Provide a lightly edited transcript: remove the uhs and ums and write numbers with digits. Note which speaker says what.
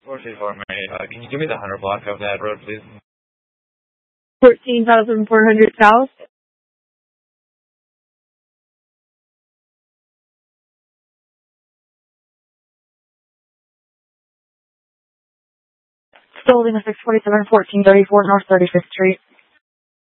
Speaker 1: 434, can you give me the 100 block of that road, please?
Speaker 2: 14,400 south. Building 647, 1434 North 35th Street.